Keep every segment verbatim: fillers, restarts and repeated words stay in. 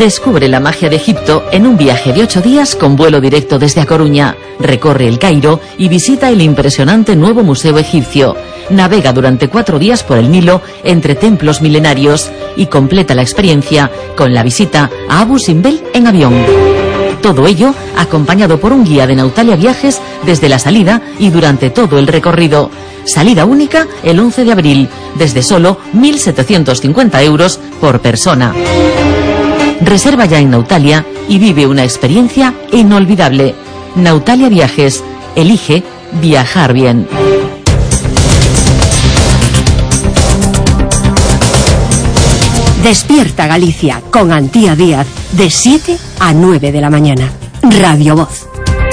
Descubre la magia de Egipto en un viaje de ocho días con vuelo directo desde A Coruña. Recorre el Cairo y visita el impresionante nuevo Museo Egipcio. Navega durante cuatro días por el Nilo entre templos milenarios y completa la experiencia con la visita a Abu Simbel en avión. Todo ello acompañado por un guía de Nautalia Viajes desde la salida y durante todo el recorrido. Salida única el once de abril, desde solo mil setecientos cincuenta euros por persona. Reserva ya en Nautalia y vive una experiencia inolvidable. Nautalia Viajes. Elige viajar bien. Despierta Galicia con Antía Díaz de siete a nueve de la mañana. Radio Voz.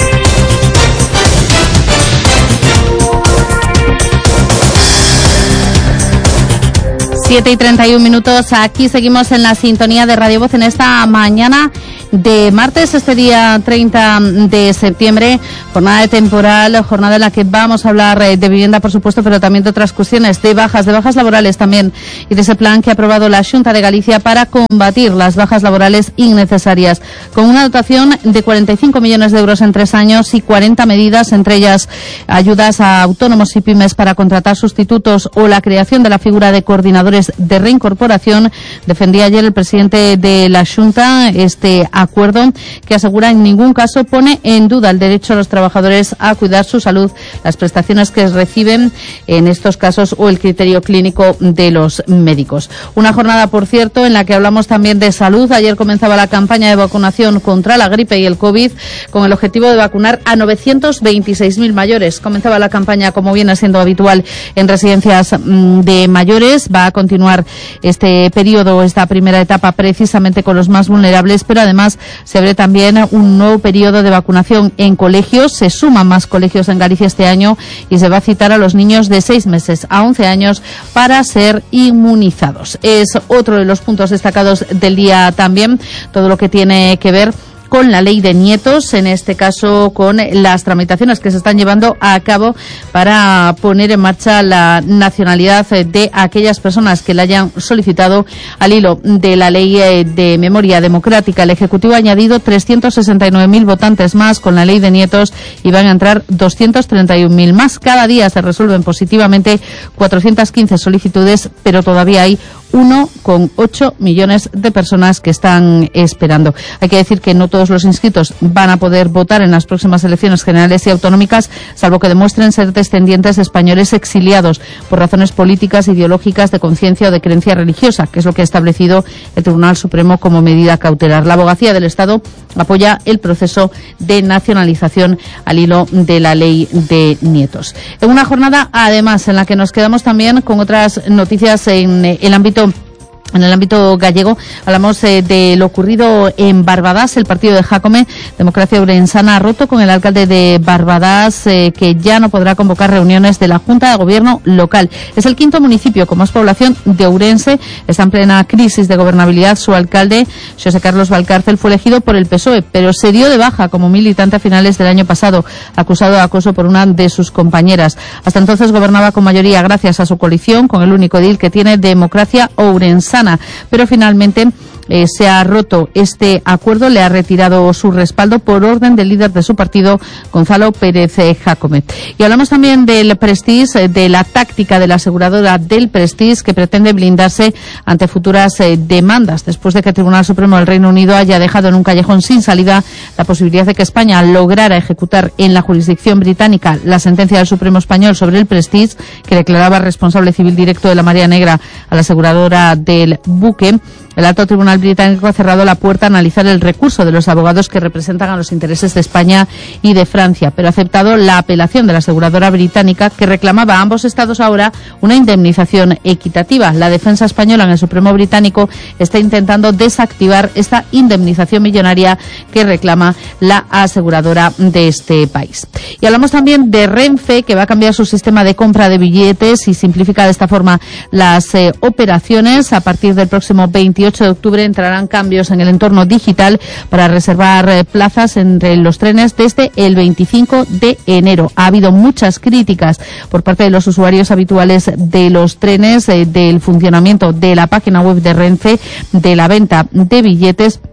siete y treinta y un minutos, aquí seguimos en la sintonía de Radio Voz en esta mañana de martes, este día treinta de septiembre, jornada de temporal, jornada en la que vamos a hablar de vivienda, por supuesto, pero también de otras cuestiones, de bajas, de bajas laborales también, y de ese plan que ha aprobado la Xunta de Galicia para combatir las bajas laborales innecesarias, con una dotación de cuarenta y cinco millones de euros en tres años y cuarenta medidas, entre ellas ayudas a autónomos y pymes para contratar sustitutos o la creación de la figura de coordinadores de reincorporación. Defendía ayer el presidente de la Xunta este acuerdo que asegura en ningún caso pone en duda el derecho a los trabajadores a cuidar su salud, las prestaciones que reciben en estos casos o el criterio clínico de los médicos. Una jornada, por cierto, en la que hablamos también de salud. Ayer comenzaba la campaña de vacunación contra la gripe y el COVID con el objetivo de vacunar a novecientos veintiséis mil mayores. Comenzaba la campaña, como viene siendo habitual, en residencias de mayores. Va a continuar este periodo, esta primera etapa, precisamente con los más vulnerables, pero además se abre también un nuevo periodo de vacunación en colegios. Se suman más colegios en Galicia este año y se va a citar a los niños de seis meses a once años para ser inmunizados. Es otro de los puntos destacados del día también, todo lo que tiene que ver con la ley de nietos, en este caso con las tramitaciones que se están llevando a cabo para poner en marcha la nacionalidad de aquellas personas que la hayan solicitado al hilo de la ley de memoria democrática. El Ejecutivo ha añadido trescientos sesenta y nueve mil votantes más con la ley de nietos y van a entrar doscientos treinta y un mil más. Cada día se resuelven positivamente cuatrocientas quince solicitudes, pero todavía hay uno coma ocho millones de personas que están esperando. Hay que decir que no todos los inscritos van a poder votar en las próximas elecciones generales y autonómicas, salvo que demuestren ser descendientes de españoles exiliados por razones políticas, ideológicas, de conciencia o de creencia religiosa, que es lo que ha establecido el Tribunal Supremo como medida cautelar. La Abogacía del Estado apoya el proceso de nacionalización al hilo de la ley de nietos. En una jornada, además, en la que nos quedamos también con otras noticias en el ámbito En el ámbito gallego, hablamos eh, de lo ocurrido en Barbadas. El partido de Jácome, Democracia Ourensana, ha roto con el alcalde de Barbadas, eh, que ya no podrá convocar reuniones de la Junta de Gobierno local. Es el quinto municipio con más población de Ourense. Está en plena crisis de gobernabilidad. Su alcalde, José Carlos Valcárcel, fue elegido por el P S O E, pero se dio de baja como militante a finales del año pasado, acusado de acoso por una de sus compañeras. Hasta entonces gobernaba con mayoría gracias a su coalición con el único edil que tiene, Democracia Ourensana. Pero finalmente eh, se ha roto este acuerdo, le ha retirado su respaldo por orden del líder de su partido, Gonzalo Pérez Jácome. Y hablamos también del Prestige, de la táctica de la aseguradora del Prestige, que pretende blindarse ante futuras eh, demandas, después de que el Tribunal Supremo del Reino Unido haya dejado en un callejón sin salida la posibilidad de que España lograra ejecutar en la jurisdicción británica la sentencia del Supremo español sobre el Prestige, que declaraba responsable civil directo de la Marea Negra a la aseguradora del buque. El alto tribunal británico ha cerrado la puerta a analizar el recurso de los abogados que representan a los intereses de España y de Francia, pero ha aceptado la apelación de la aseguradora británica, que reclamaba a ambos estados ahora una indemnización equitativa. La defensa española en el Supremo británico está intentando desactivar esta indemnización millonaria que reclama la aseguradora de este país. Y hablamos también de Renfe, que va a cambiar su sistema de compra de billetes y simplifica de esta forma las eh, operaciones. A partir del próximo veintiocho de octubre entrarán cambios en el entorno digital para reservar eh, plazas entre los trenes desde el veinticinco de enero. Ha habido muchas críticas por parte de los usuarios habituales de los trenes, eh, del funcionamiento de la página web de Renfe, de la venta de billetes,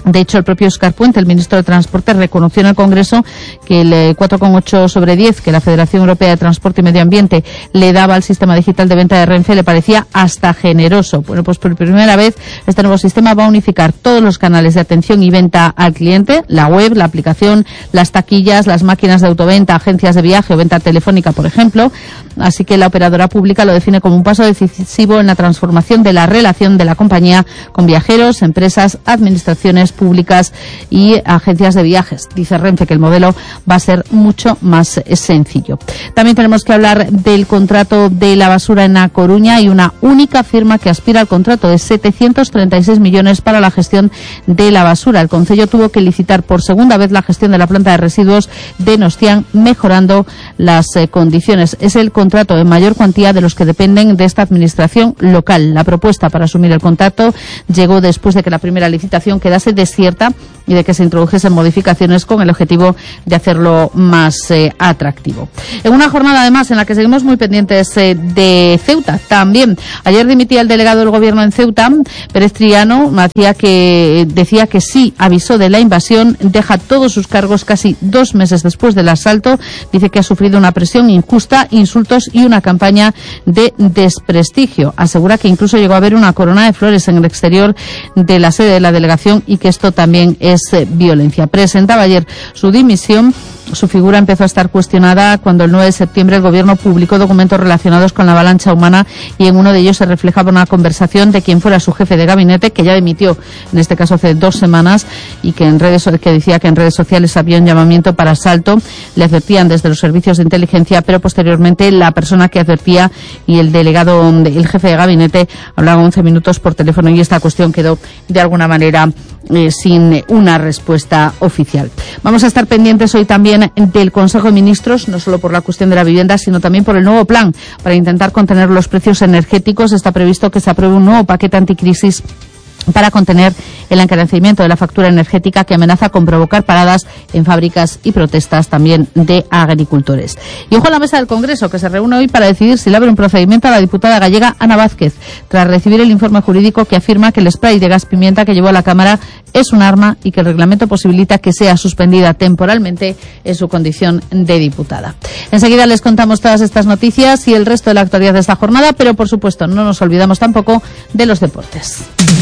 De hecho, el propio Óscar Puente, el ministro de Transporte, reconoció en el Congreso que el cuatro coma ocho sobre diez que la Federación Europea de Transporte y Medio Ambiente le daba al sistema digital de venta de Renfe le parecía hasta generoso. Bueno, pues por primera vez este nuevo sistema va a unificar todos los canales de atención y venta al cliente, la web, la aplicación, las taquillas, las máquinas de autoventa, agencias de viaje o venta telefónica, por ejemplo. Así que la operadora pública lo define como un paso decisivo en la transformación de la relación de la compañía con viajeros, empresas, administraciones públicas y agencias de viajes. Dice Renfe que el modelo va a ser mucho más sencillo. También tenemos que hablar del contrato de la basura en A Coruña. Hay una única firma que aspira al contrato de setecientos treinta y seis millones para la gestión de la basura. El Concello tuvo que licitar por segunda vez la gestión de la planta de residuos de Nostián, mejorando las eh, condiciones. Es el contrato en mayor cuantía de los que dependen de esta administración local. La propuesta para asumir el contrato llegó después de que la primera licitación quedase de desierta y de que se introdujesen modificaciones con el objetivo de hacerlo más eh, atractivo. En una jornada además en la que seguimos muy pendientes eh, de Ceuta también. Ayer dimitía el delegado del gobierno en Ceuta, Pérez Triano, decía que, decía que sí avisó de la invasión, deja todos sus cargos casi dos meses después del asalto, dice que ha sufrido una presión injusta, insultos y una campaña de desprestigio. Asegura que incluso llegó a haber una corona de flores en el exterior de la sede de la delegación y que esto también es eh, violencia. Presentaba ayer su dimisión. Su figura empezó a estar cuestionada cuando el nueve de septiembre el gobierno publicó documentos relacionados con la avalancha humana y en uno de ellos se reflejaba una conversación de quien fuera su jefe de gabinete, que ya dimitió, en este caso hace dos semanas, y que en redes que decía que en redes sociales había un llamamiento para asalto. Le advertían desde los servicios de inteligencia, pero posteriormente la persona que advertía y el delegado, el jefe de gabinete, hablaban once minutos por teléfono y esta cuestión quedó de alguna manera eh, sin una respuesta oficial. Vamos a estar pendientes hoy también del Consejo de Ministros, no solo por la cuestión de la vivienda, sino también por el nuevo plan para intentar contener los precios energéticos. Está previsto que se apruebe un nuevo paquete anticrisis para contener el encarecimiento de la factura energética que amenaza con provocar paradas en fábricas y protestas también de agricultores. Y ojo a la mesa del Congreso, que se reúne hoy para decidir si le abre un procedimiento a la diputada gallega Ana Vázquez, tras recibir el informe jurídico que afirma que el spray de gas pimienta que llevó a la Cámara es un arma y que el reglamento posibilita que sea suspendida temporalmente en su condición de diputada. Enseguida les contamos todas estas noticias y el resto de la actualidad de esta jornada, pero por supuesto no nos olvidamos tampoco de los deportes.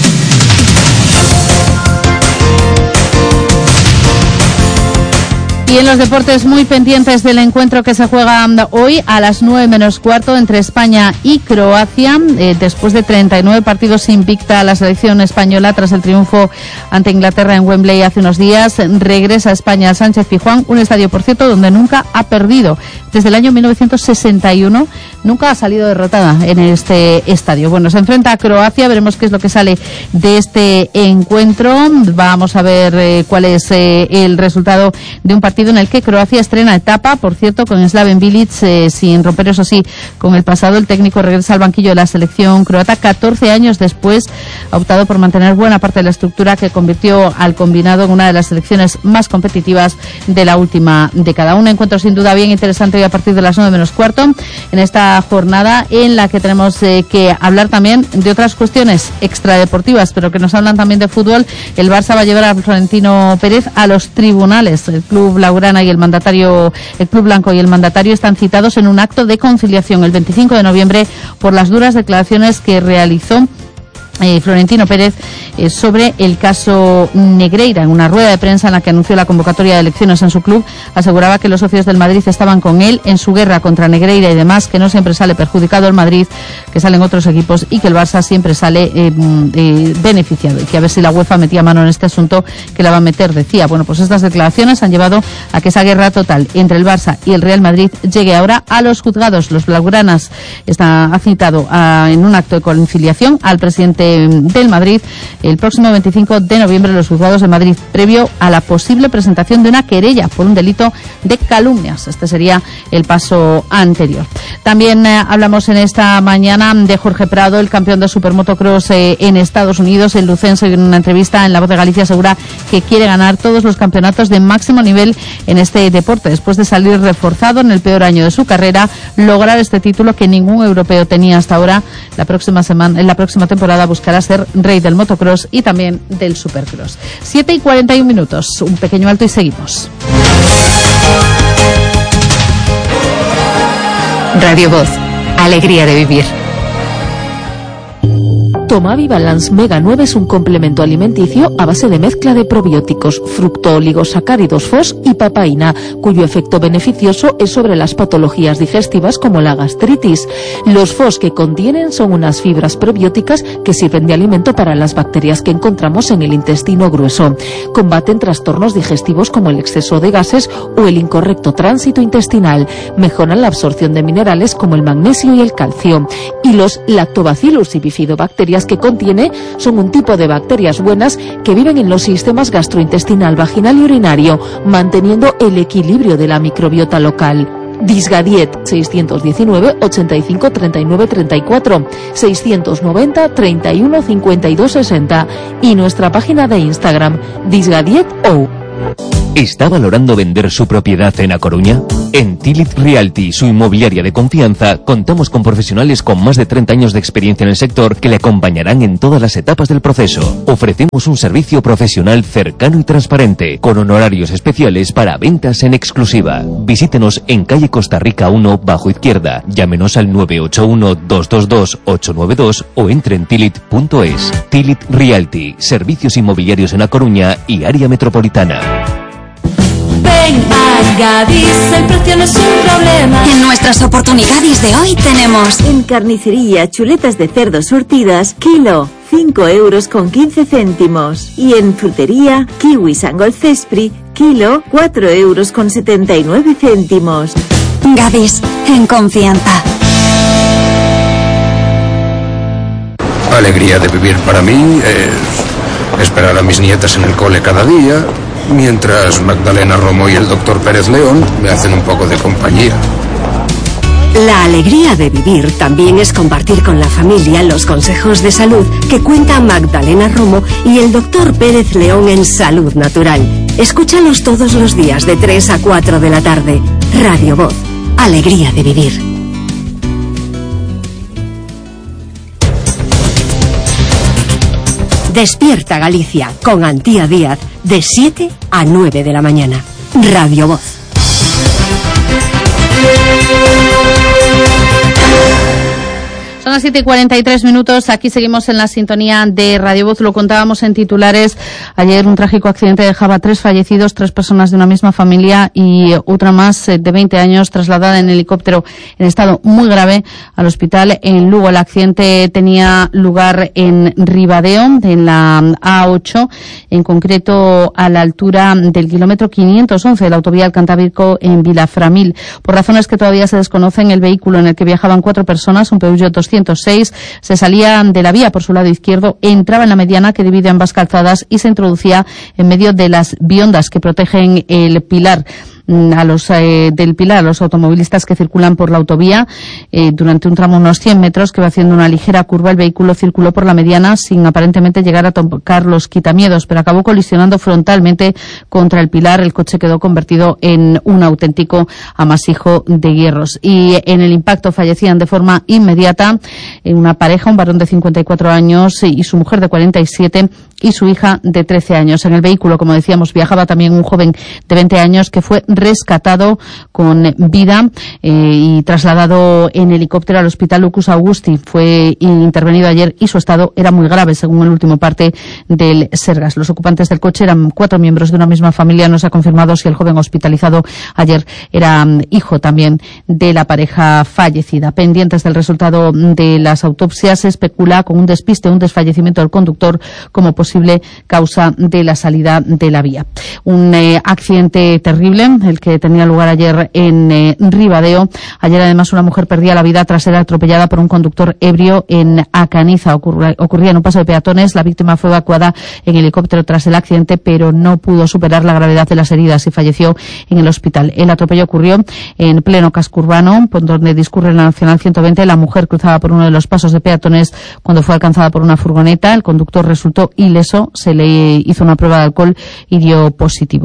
Y en los deportes muy pendientes del encuentro que se juega hoy a las nueve menos cuarto entre España y Croacia. Eh, después de treinta y nueve partidos invicta la selección española tras el triunfo ante Inglaterra en Wembley hace unos días, regresa a España al Sánchez Pizjuán, un estadio, por cierto, donde nunca ha perdido. Desde el año mil novecientos sesenta y uno nunca ha salido derrotada en este estadio. Bueno, se enfrenta a Croacia, veremos qué es lo que sale de este encuentro. Vamos a ver eh, cuál es eh, el resultado de un partido en el que Croacia estrena etapa, por cierto, con Slaven Bilic, eh, sin romper eso sí con el pasado. El técnico regresa al banquillo de la selección croata catorce años después. Ha optado por mantener buena parte de la estructura que convirtió al combinado en una de las selecciones más competitivas de la última década. Un encuentro sin duda bien interesante hoy a partir de las nueve menos cuarto en esta jornada en la que tenemos eh, que hablar también de otras cuestiones extradeportivas, pero que nos hablan también de fútbol. El Barça va a llevar a Florentino Pérez a los tribunales. El club Laurana y el mandatario, el club blanco y el mandatario están citados en un acto de conciliación el veinticinco de noviembre por las duras declaraciones que realizó Eh, Florentino Pérez eh, sobre el caso Negreira. En una rueda de prensa en la que anunció la convocatoria de elecciones en su club, aseguraba que los socios del Madrid estaban con él en su guerra contra Negreira y demás, que no siempre sale perjudicado el Madrid, que salen otros equipos y que el Barça siempre sale eh, eh, beneficiado, y que a ver si la UEFA metía mano en este asunto, que la va a meter, decía. Bueno, pues estas declaraciones han llevado a que esa guerra total entre el Barça y el Real Madrid llegue ahora a los juzgados. Los blaugranas está, ha citado a, en un acto de conciliación al presidente del Madrid el próximo veinticinco de noviembre en los juzgados de Madrid, previo a la posible presentación de una querella por un delito de calumnias. Este sería el paso anterior. También eh, hablamos en esta mañana de Jorge Prado, el campeón de supermotocross eh, en Estados Unidos. El lucense, en una entrevista en La Voz de Galicia, asegura que quiere ganar todos los campeonatos de máximo nivel en este deporte, después de salir reforzado en el peor año de su carrera, lograr este título que ningún europeo tenía hasta ahora. La próxima semana, en la próxima temporada buscará ser rey del motocross y también del supercross. siete y cuarenta y un minutos, un pequeño alto y seguimos. Radio Voz, alegría de vivir. Tomavi Balance Mega nueve es un complemento alimenticio a base de mezcla de probióticos, fructooligosacáridos F O S y papaína, cuyo efecto beneficioso es sobre las patologías digestivas como la gastritis. Los F O S que contienen son unas fibras probióticas que sirven de alimento para las bacterias que encontramos en el intestino grueso. Combaten trastornos digestivos como el exceso de gases o el incorrecto tránsito intestinal. Mejoran la absorción de minerales como el magnesio y el calcio. Y los Lactobacillus y bifidobacterias que contiene son un tipo de bacterias buenas que viven en los sistemas gastrointestinal, vaginal y urinario, manteniendo el equilibrio de la microbiota local. Disgadiet seiscientos diecinueve ochenta y cinco treinta y nueve treinta y cuatro, seiscientos noventa treinta y uno cincuenta y dos sesenta y nuestra página de Instagram Disgadiet O. ¿Está valorando vender su propiedad en A Coruña? En Tilit Realty, su inmobiliaria de confianza, contamos con profesionales con más de treinta años de experiencia en el sector que le acompañarán en todas las etapas del proceso. Ofrecemos un servicio profesional cercano y transparente, con honorarios especiales para ventas en exclusiva. Visítenos en calle Costa Rica uno, bajo izquierda. Llámenos al nueve ocho uno, dos dos dos, ocho nueve dos o entre en tilit punto es. Tilit Realty, servicios inmobiliarios en A Coruña y área metropolitana. Ven a Gadis, el precio no es un problema. En nuestras oportunidades de hoy tenemos en carnicería chuletas de cerdo surtidas, kilo, cinco euros con quince céntimos. Y en frutería, kiwis Angol Cespri, kilo, cuatro euros con setenta y nueve céntimos. Gadis, en confianza. Alegría de vivir para mí es esperar a mis nietas en el cole cada día, mientras Magdalena Romo y el doctor Pérez León me hacen un poco de compañía. La alegría de vivir también es compartir con la familia los consejos de salud que cuenta Magdalena Romo y el doctor Pérez León en Salud Natural. Escúchalos todos los días de tres a cuatro de la tarde. Radio Voz, alegría de vivir. Despierta Galicia con Antía Díaz de siete a nueve de la mañana. Radio Voz. Son las siete y cuarenta y tres minutos, aquí seguimos en la sintonía de Radio Voz, lo contábamos en titulares. Ayer un trágico accidente dejaba tres fallecidos, tres personas de una misma familia y otra más de veinte años trasladada en helicóptero en estado muy grave al hospital en Lugo. El accidente tenía lugar en Ribadeo, en la A ocho, en concreto a la altura del kilómetro quinientos once de la autovía del Cantábrico en Vilaframil. Por razones que todavía se desconocen, el vehículo en el que viajaban cuatro personas, un Peugeot doscientos seis, se salía de la vía por su lado izquierdo, entraba en la mediana que divide ambas calzadas y se introducía en medio de las biondas que protegen el pilar. A los eh, del Pilar, a los automovilistas que circulan por la autovía eh, durante un tramo unos cien metros que va haciendo una ligera curva. El vehículo circuló por la mediana sin aparentemente llegar a tocar los quitamiedos, pero acabó colisionando frontalmente contra el Pilar. El coche quedó convertido en un auténtico amasijo de hierros y en el impacto fallecían de forma inmediata eh, una pareja, un varón de cincuenta y cuatro años y su mujer de cuarenta y siete y su hija de trece años. En el vehículo, como decíamos, viajaba también un joven de veinte años que fue rescatado con vida eh, y trasladado en helicóptero al hospital Lucus Augusti. Fue intervenido ayer y su estado era muy grave, según el último parte del Sergas. Los ocupantes del coche eran cuatro miembros de una misma familia. No se ha confirmado si el joven hospitalizado ayer era um, hijo también de la pareja fallecida. Pendientes del resultado de las autopsias, se especula con un despiste, un desfallecimiento del conductor como posible causa de la salida de la vía. Un eh, accidente terrible, el que tenía lugar ayer en eh, Ribadeo. Ayer además una mujer perdía la vida tras ser atropellada por un conductor ebrio en Acaniza. Ocurre, ocurría en un paso de peatones. La víctima fue evacuada en helicóptero tras el accidente, pero no pudo superar la gravedad de las heridas y falleció en el hospital. El atropello ocurrió en pleno casco urbano, por donde discurre la Nacional ciento veinte. La mujer cruzaba por uno de los pasos de peatones cuando fue alcanzada por una furgoneta. El conductor resultó ileso, se le hizo una prueba de alcohol y dio positivo.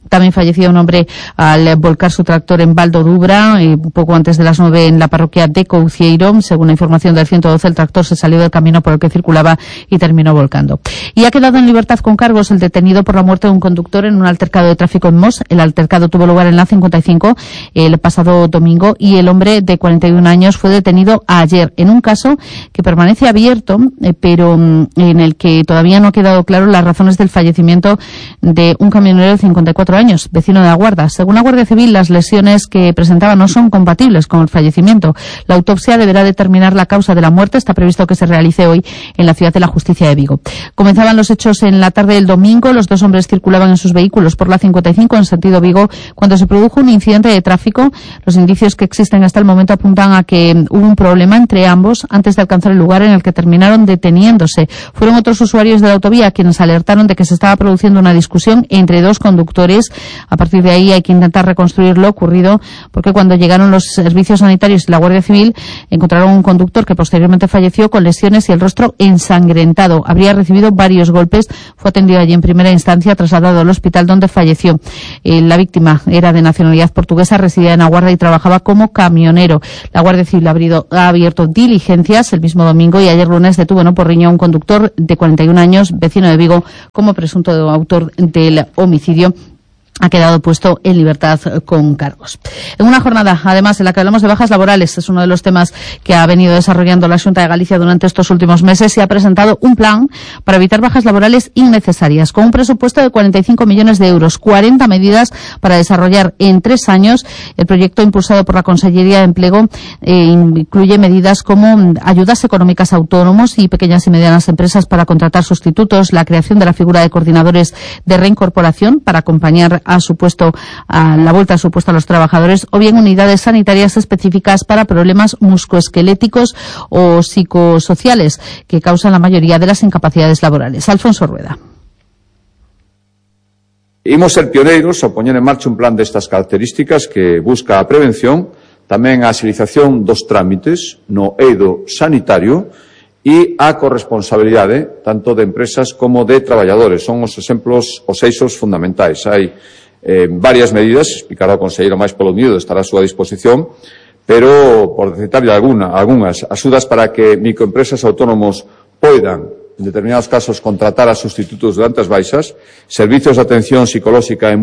También fallecía un hombre al volcar su tractor en Val do Dubra, eh, poco antes de las nueve en la parroquia de Coucieiro. Según la información del ciento doce, el tractor se salió del camino por el que circulaba y terminó volcando. Y ha quedado en libertad con cargos el detenido por la muerte de un conductor en un altercado de tráfico en Mos. El altercado tuvo lugar en la cincuenta y cinco el pasado domingo y el hombre de cuarenta y un años fue detenido ayer en un caso que permanece abierto, eh, pero mm, en el que todavía no ha quedado claro las razones del fallecimiento de un camionero de cincuenta y cuatro años, vecino de La Guarda. Según la Guardia Civil, las lesiones que presentaba no son compatibles con el fallecimiento. La autopsia deberá determinar la causa de la muerte. Está previsto que se realice hoy en la Ciudad de la Justicia de Vigo. Comenzaban los hechos en la tarde del domingo. Los dos hombres circulaban en sus vehículos por la cincuenta y cinco en sentido Vigo cuando se produjo un incidente de tráfico. Los indicios que existen hasta el momento apuntan a que hubo un problema entre ambos antes de alcanzar el lugar en el que terminaron deteniéndose. Fueron otros usuarios de la autovía quienes alertaron de que se estaba produciendo una discusión entre dos conductores. A partir de ahí hay que intentar reconstruir lo ocurrido, porque cuando llegaron los servicios sanitarios y la Guardia Civil encontraron un conductor que posteriormente falleció con lesiones y el rostro ensangrentado. Habría recibido varios golpes. Fue atendido allí en primera instancia, trasladado al hospital donde falleció. Eh, la víctima era de nacionalidad portuguesa, residía en Aguarda y trabajaba como camionero. La Guardia Civil ha abierto, ha abierto diligencias el mismo domingo y ayer lunes detuvo en Oporriño a un conductor de cuarenta y un años, vecino de Vigo, como presunto autor del homicidio. Ha quedado puesto en libertad con cargos. En una jornada, además, en la que hablamos de bajas laborales, es uno de los temas que ha venido desarrollando la Xunta de Galicia durante estos últimos meses, se ha presentado un plan para evitar bajas laborales innecesarias, con un presupuesto de cuarenta y cinco millones de euros, cuarenta medidas para desarrollar en tres años. El proyecto impulsado por la Consellería de Empleo eh, incluye medidas como ayudas económicas a autónomos y pequeñas y medianas empresas para contratar sustitutos, la creación de la figura de coordinadores de reincorporación para acompañar a su puesto, a la vuelta a su puesto a los trabajadores, o bien unidades sanitarias específicas para problemas musculoesqueléticos o psicosociales que causan la mayoría de las incapacidades laborales. Alfonso Rueda. Imos ser pioneiros ao poñer en marcha un plan destas características que busca a prevención, tamén a agilización dos trámites no eido sanitario e a corresponsabilidade tanto de empresas como de traballadores. Son os exemplos, os eixos fundamentais. Hai eh, varias medidas, explicará o conselleiro máis polo miúdo, estará a súa disposición, pero, por citarlle alguna, algunhas axudas para que microempresas autónomos poidan, en determinados casos, contratar a sustitutos durante as baixas, servicios de atención psicolóxica e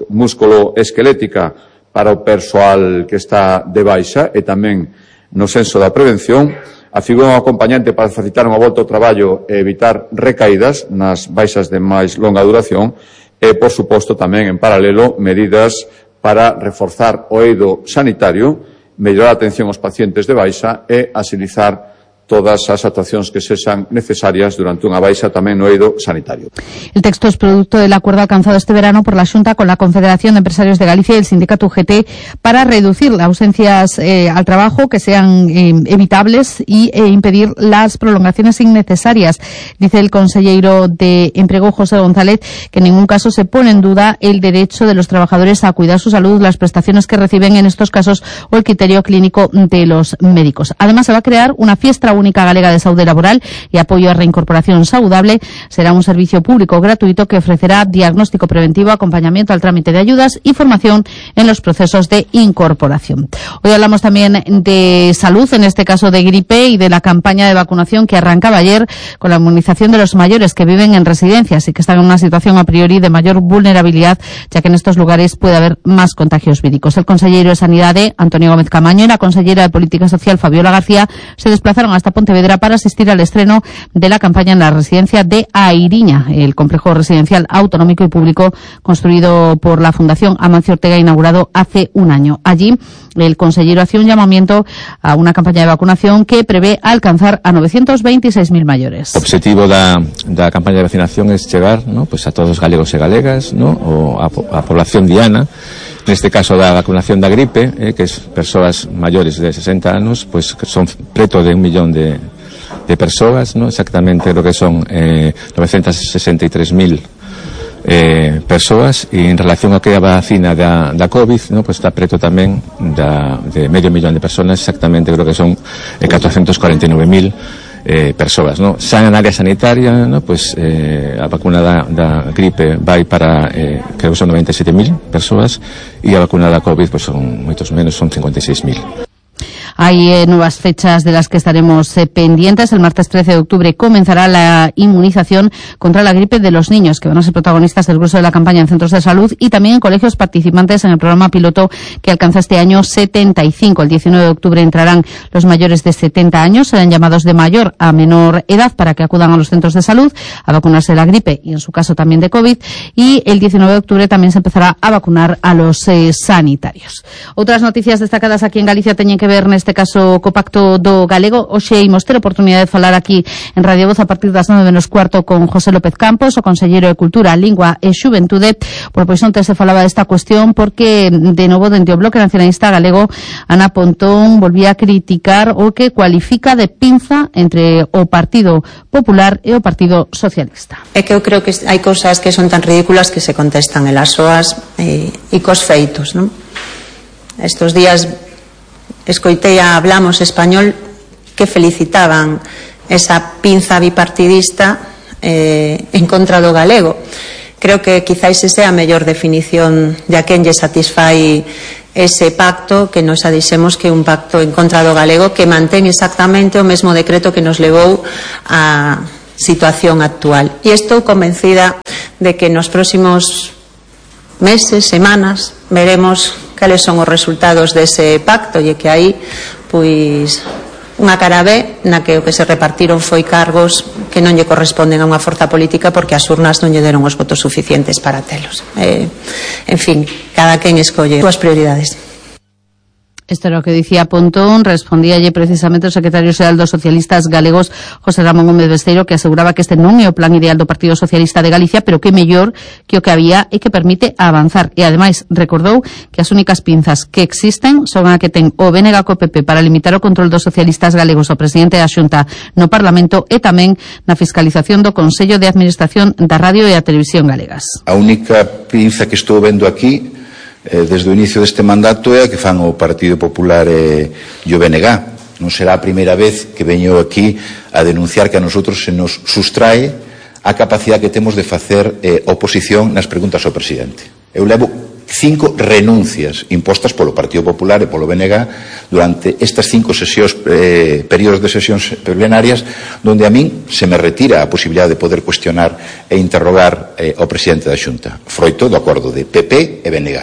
músculo-esquelética para o persoal que está de baixa e tamén no senso da prevención, a figura acompañante para facilitar unha volta ao traballo e evitar recaídas nas baixas de máis longa duración e, por suposto, tamén en paralelo medidas para reforzar o eido sanitario, mellorar a atención aos pacientes de baixa e axilizar todas as actuacións que sexan necesarias durante unha baixa tamén no eido sanitario. El texto es producto del acuerdo alcanzado este verano por la Xunta con la Confederación de Empresarios de Galicia y el sindicato U G T para reducir las ausencias eh, al trabajo que sean eh, evitables y eh, impedir las prolongaciones innecesarias. Dice el conselleiro de Empleo, José González, que en ningún caso se pone en duda el derecho de los trabajadores a cuidar su salud, las prestaciones que reciben en estos casos o el criterio clínico de los médicos. Además, se va a crear una fiesta única galega de saúde laboral y apoyo a reincorporación saludable. Será un servicio público gratuito que ofrecerá diagnóstico preventivo, acompañamiento al trámite de ayudas y formación en los procesos de incorporación. Hoy hablamos también de salud, en este caso de gripe, y de la campaña de vacunación que arrancaba ayer con la inmunización de los mayores que viven en residencias y que están en una situación a priori de mayor vulnerabilidad, ya que en estos lugares puede haber más contagios víricos. El consejero de Sanidade, Antonio Gómez Camaño, y la consellera de Política Social, Fabiola García, se desplazaron hasta Pontevedra para asistir al estreno de la campaña en la residencia de Airiña, el complejo residencial autonómico y público construido por la Fundación Amancio Ortega, inaugurado hace un año. Allí, el consellero hacía un llamamiento a una campaña de vacunación que prevé alcanzar a novecientos veintiséis mil mayores. O objetivo da, da campaña de vacinación é chegar, ¿no?, pues a todos os galegos e galegas, ¿no?, o a, a población diana, neste caso da vacunación da gripe, eh, que es persoas maiores de sesenta anos, pues que son preto de un millón de, de persoas, ¿no?, exactamente lo que son eh, novecientos sesenta y tres mil eh, persoas, e en relación a que a vacina da, da COVID, ¿no?, pues está preto tamén da, de medio millón de persoas, exactamente creo que son eh, catorcientos cuarenta y nueve mil eh, persoas, no? Xa na área sanitaria, no? Pois eh, a vacuna da, da gripe vai para eh, creo que son noventa e sete mil persoas e a vacuna da COVID pois son moitos menos, son cincuenta e seis mil. Hay eh, nuevas fechas de las que estaremos eh, pendientes. El martes trece de octubre comenzará la inmunización contra la gripe de los niños, que van a ser protagonistas del grueso de la campaña en centros de salud y también en colegios participantes en el programa piloto que alcanza este año setenta y cinco. El diecinueve de octubre entrarán los mayores de setenta años, serán llamados de mayor a menor edad para que acudan a los centros de salud a vacunarse de la gripe y en su caso también de COVID. Y el diecinueve de octubre también se empezará a vacunar a los eh, sanitarios. Otras noticias destacadas aquí en Galicia teñen que ver neste caso co Pacto do Galego. Hoxe imos ter oportunidade de falar aquí en Radio Voz a partir das nove menos cuarto con José López Campos, o conselleiro de Cultura, Lingua e Xuventude. Por pois onte se falaba desta cuestión porque de novo dende o Bloque Nacionalista Galego Ana Pontón volvía a criticar o que cualifica de pinza entre o Partido Popular e o Partido Socialista. É que eu creo que hai cousas que son tan ridículas que se contestan en las soas e, e cos feitos, non? Estos días escoitei a Hablamos Español que felicitaban esa pinza bipartidista eh, en contra do galego. Creo que quizáis esa é a mellor definición de a quen lle satisfai ese pacto, que nos adixemos que é un pacto en contra do galego que mantén exactamente o mesmo decreto que nos levou á situación actual. E estou convencida de que nos próximos meses, semanas, veremos cales son os resultados dese pacto e que aí, pois, unha cara B na que o que se repartiron foi cargos que non lle corresponden a unha forza política porque as urnas non lle deron os votos suficientes para telos. Eh, en fin, cada quen escolle as súas prioridades. Esto era lo que decía Pontón, respondíalle precisamente o secretario xeral dos socialistas galegos, José Ramón Gómez Besteiro, que aseguraba que este non é o plan ideal do Partido Socialista de Galicia, pero que é mellor que o que había e que permite avanzar. E ademais recordou que as únicas pinzas que existen son a que ten o B N G co P P para limitar o control dos socialistas galegos ao presidente da Xunta no Parlamento e tamén na fiscalización do Consello de Administración da Radio e a Televisión Galegas. A única pinza que estou vendo aquí Eh, desde o inicio deste mandato é a que fan o Partido Popular e, e o B N G. Non será a primeira vez que veño aquí a denunciar que a nosotros se nos sustrae a capacidade que temos de facer eh, oposición nas preguntas ao presidente. Eu levo cinco renuncias impostas polo Partido Popular e polo B N G durante estas cinco sesións, eh, períodos de sesións plenarias donde a min se me retira a posibilidade de poder cuestionar e interrogar eh, ao presidente da Xunta, froito do acordo de P P e B N G.